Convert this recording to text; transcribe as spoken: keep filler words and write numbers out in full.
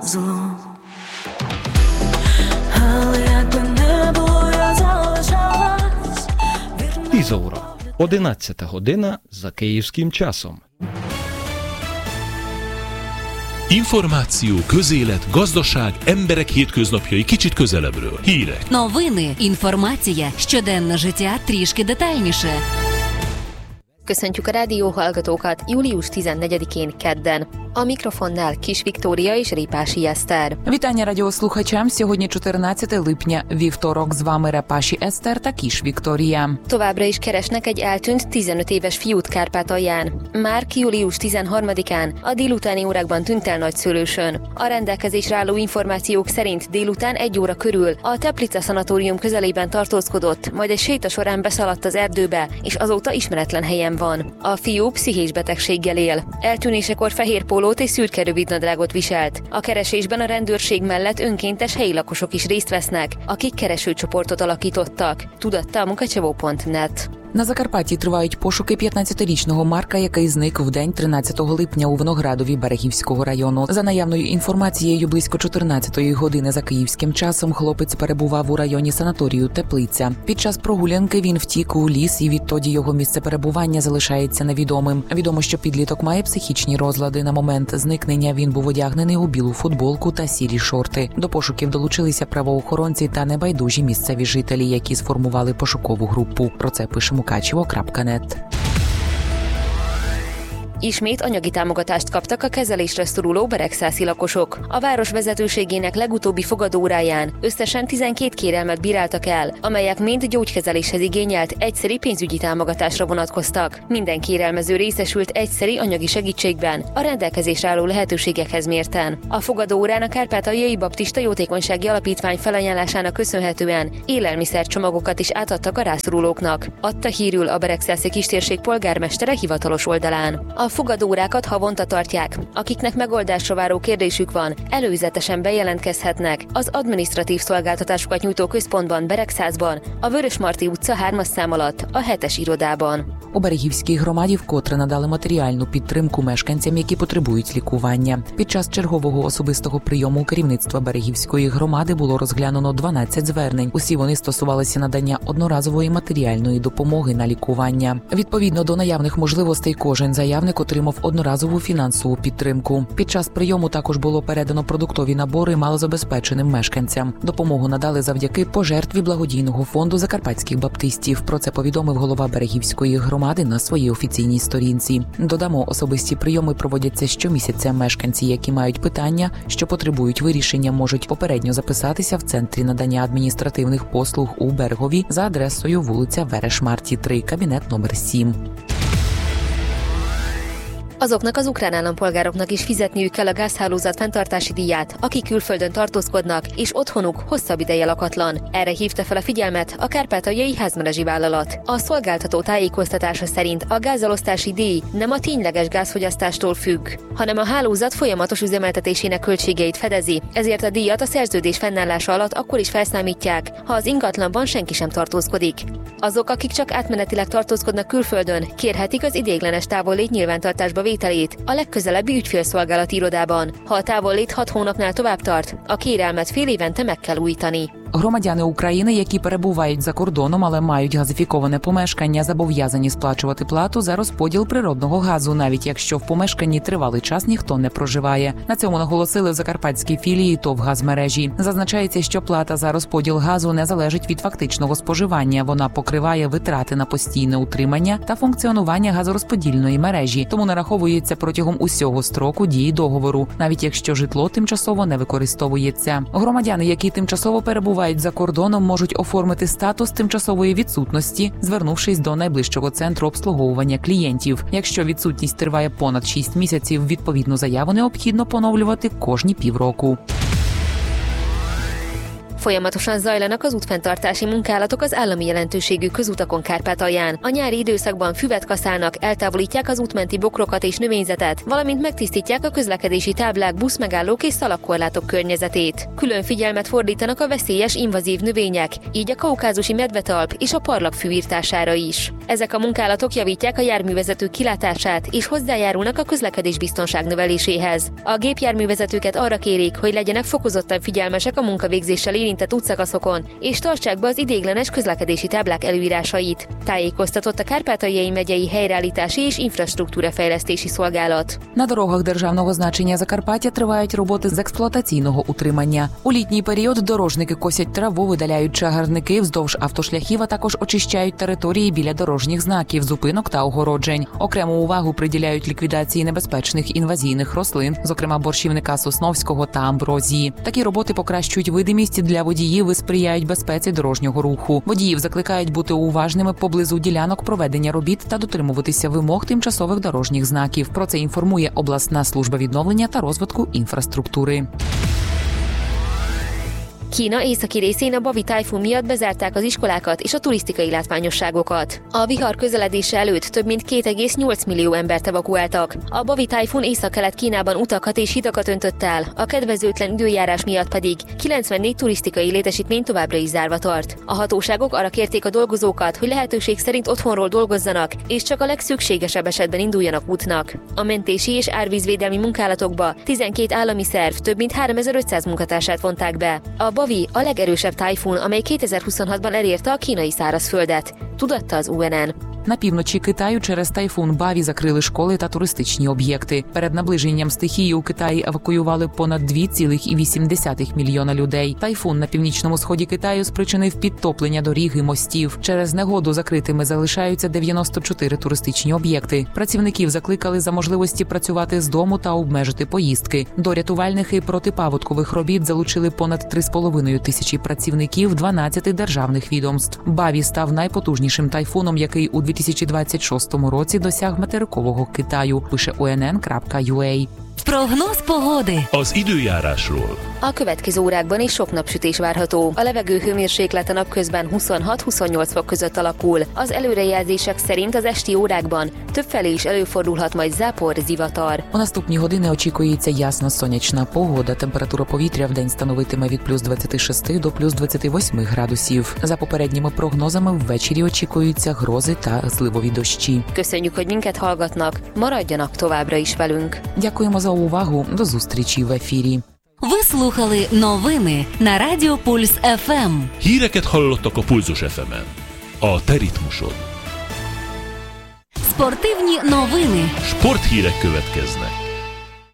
зло. Але якби не було, я залишалась. Ізаура. одинадцята година за kиївським часом. Információ, közélet, gazdaság, emberek hétköznapjai kicsit közelebbről. Hírek. Новини, інформація, щоденне життя трішки детальніше. Köszöntjük a rádióhallgatókat július tizennegyedikén kedden. A mikrofonnál Kis Viktória és Répási Eszter. Вітання радіослухачам. Сьогодні чотирнадцяте липня, вівторок. З вами Репаші Eszter та Kis Viktória. Továbbra is keresnek egy eltűnt tizenöt éves fiút Kárpátalján. Már július tizenharmadikán a délutáni órákban tűnt el Nagyszőlősön. A rendelkezésre álló információk szerint délután egy óra körül a Teplica szanatórium közelében tartózkodott, majd egy séta során beszaladt az erdőbe, és azóta ismeretlen helyen van. A fiú pszichés betegséggel él. Eltűnésekor fehér pólót és szürke rövidnadrágot viselt. A keresésben a rendőrség mellett önkéntes helyi lakosok is részt vesznek, akik keresőcsoportot alakítottak, tudatta a Mukachevo pont net. На Закарпатті тривають пошуки п'ятнадцятирічного Марка, який зник в день тринадцятого липня у Виноградові Берегівського району. За наявною інформацією, близько чотирнадцятої години за київським часом хлопець перебував у районі санаторію Теплиця. Під час прогулянки він втік у ліс, і відтоді його місце перебування залишається невідомим. Відомо, що підліток має психічні розлади. На момент зникнення він був одягнений у білу футболку та сірі шорти. До пошуків долучилися правоохоронці та небайдужі місцеві жителі, які сформували пошукову групу. Про це пише Mukachevo крапка нет. Ismét anyagi támogatást kaptak a kezelésre szoruló beregszászi lakosok. A város vezetőségének legutóbbi fogadóóráján összesen tizenkét kérelmet bíráltak el, amelyek mind gyógykezeléshez igényelt egyszeri pénzügyi támogatásra vonatkoztak. Minden kérelmező részesült egyszeri anyagi segítségben a rendelkezésre álló lehetőségekhez mérten. A fogadóórán a Kárpátaljai Baptista Jótékonysági Alapítvány felajánlásának köszönhetően élelmiszercsomagokat is átadtak a rászorulóknak, adta hírül a Beregszászi kistérség polgármestere hivatalos oldalán. A fogadóórákat havonta tartják. Akiknek megoldásra váró kérdésük van, előzetesen bejelentkezhetnek az adminisztratív szolgáltatásokat nyújtó központban Beregszászban, a Vörösmarty utca hármas szám alatt, a hetes irodában. У Берегівській громаді вкотре надали матеріальну підтримку мешканцям, які потребують лікування. Під час чергового особистого прийому керівництва Берегівської громади було розглянуто дванадцять звернень. Усі вони стосувалися надання одноразової матеріальної допомоги на лікування. Відповідно до наявних можливостей, кожен заявник отримав одноразову фінансову підтримку. Під час прийому також було передано продуктові набори малозабезпеченим мешканцям. Допомогу надали завдяки пожертві благодійного фонду закарпатських баптистів. Про це повідомив голова Берегівської громади на своїй офіційній сторінці. Додамо, особисті прийоми проводяться щомісяця. Мешканці, які мають питання, що потребують вирішення, можуть попередньо записатися в Центрі надання адміністративних послуг у Берегові за адресою вулиця Верешмарті, три, кабінет номер сім. Azoknak az ukrán állampolgároknak is fizetniük kell a gázhálózat fenntartási díját, akik külföldön tartózkodnak, és otthonuk hosszabb ideje lakatlan. Erre hívta fel a figyelmet a Kárpátaljai Házmerezsi Vállalat. A szolgáltató tájékoztatása szerint a gázelosztási díj nem a tényleges gázfogyasztástól függ, hanem a hálózat folyamatos üzemeltetésének költségeit fedezi, ezért a díjat a szerződés fennállása alatt akkor is felszámítják, ha az ingatlanban senki sem tartózkodik. Azok, akik csak átmenetileg tartózkodnak külföldön, kérhetik az ideiglenes távollét nyilvántartásba vételét a legközelebbi ügyfélszolgálati irodában. Ha a távollét hat hónapnál tovább tart, a kérelmet fél évente meg kell újítani. Громадяни України, які перебувають за кордоном, але мають газифіковане помешкання, зобов'язані сплачувати плату за розподіл природного газу, навіть якщо в помешканні тривалий час ніхто не проживає. На цьому наголосили в закарпатській філії ТОВ «Газмережі». Зазначається, що плата за розподіл газу не залежить від фактичного споживання. Вона покриває витрати на постійне утримання та функціонування газорозподільної мережі, тому нараховується протягом усього строку дії договору, навіть якщо житло тимчасово не використовується. Громадяни, які тимчасово перебувають за кордоном, можуть оформити статус тимчасової відсутності, звернувшись до найближчого центру обслуговування клієнтів. Якщо відсутність триває понад шість місяців, відповідну заяву необхідно поновлювати кожні півроку. Folyamatosan zajlanak az útfenntartási munkálatok az állami jelentőségű közutakon Kárpátalján. A nyári időszakban füvet kaszálnak, eltávolítják az útmenti bokrokat és növényzetet, valamint megtisztítják a közlekedési táblák, buszmegállók és szalagkorlátok környezetét. Külön figyelmet fordítanak a veszélyes invazív növények, így a kaukázusi medvetalp és a parlagfű írtására is. Ezek a munkálatok javítják a járművezetők kilátását és hozzájárulnak a közlekedés biztonság növeléséhez. A gépjárművezetőket arra kérik, hogy legyenek fokozottan figyelmesek a munkavégzéssel érintett útszakaszokon, és tartsák be az ideiglenes közlekedési táblák előírásait. Tájékoztatott a Kárpátaljai megyei helyreállítási és інфраструктура fejlesztési szolgálat. На дорогах державного значення Закарпаття тривають роботи з експлуатаційного утримання. У літній період дорожники косять траву, видаляють чагарники вздовж автошляхів, а також очищають території біля дорожніх знаків, зупинок та огороджень. Окрему увагу приділяють ліквідації небезпечних інвазійних рослин, зокрема борщівника сосновського та амброзії. Такі роботи покращують видимість для водіїв і сприяють безпеці дорожнього руху. Водіїв закликають бути уважними поблизу ділянок проведення робіт та дотримуватися вимог тимчасових дорожніх знаків. Про це інформує обласна служба відновлення та розвитку інфраструктури. Kína északi részén a Bavi tájfun miatt bezárták az iskolákat és a turisztikai látványosságokat. A vihar közeledése előtt több mint két egész nyolc millió embert evakuáltak. A Bavi tájfun Észak-Kelet-Kínában utakat és hídakat öntött el, a kedvezőtlen időjárás miatt pedig kilencvennégy turisztikai létesítmény továbbra is zárva tart. A hatóságok arra kérték a dolgozókat, hogy lehetőség szerint otthonról dolgozzanak, és csak a legszükségesebb esetben induljanak útnak. A mentési és árvízvédelmi munkálatokba tizenkét állami szerv több mint háromezer-ötszáz munkatársát vonták be. A Bavi a legerősebb tájfun, amely kétezer-huszonhatban elérte a kínai szárazföldet, tudatta az у ен ен. На півночі Китаю через тайфун Баві закрили школи та туристичні об'єкти. Перед наближенням стихії у Китаї евакуювали понад два цілих вісім десятих мільйона людей. Тайфун на північному сході Китаю спричинив підтоплення доріг і мостів. Через негоду закритими залишаються дев'яносто чотири туристичні об'єкти. Працівників закликали за можливості працювати з дому та обмежити поїздки. До рятувальних і протипаводкових робіт залучили понад три з половиною тисячі працівників дванадцяти державних відомств. Баві став найпотужнішим тайфуном, який у дві тисячі двадцять шостому році досяг материкового Китаю, пише у ен ен крапка ю а. Прогноз pогоди. Az időjárásról. A következő órákban is sok napsütés várható. A levegő hőmérséklete napközben huszonhat-huszonnyolc fok között alakul. Az előrejelzések szerint az esti órákban többfelé is előfordulhat majd zápor, zivatar. У наступні години очікується ясно сонячна погода. Температура повітря вдень становитиме від плюс двадцять шість до плюс двадцять вісім градусів. За попередніми прогнозами, ввечері очікуються грози та зливові дощі. Köszönjük, hogy minket hallgatnak. Maradjanak továbbra is velünk. Дякуємо за увагу. До зустрічі в ефірі. Ви слухали новини на Радіо Пульс еф ем. Híreket hallottak a Pulzus еф емен. A te ritmusod. Спортивні новини. Sporthírek következnek.